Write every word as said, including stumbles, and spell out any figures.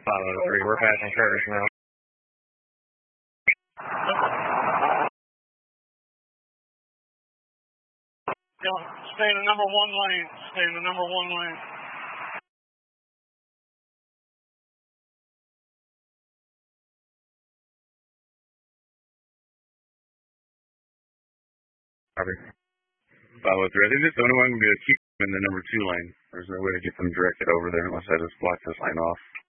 five oh three, we're passing Curtis now. Stay in the number one lane. Stay in the number one lane. Copy. five oh three, I think that's the only one to keep them in the number two lane. There's no way to get them directed over there unless I just block this line off.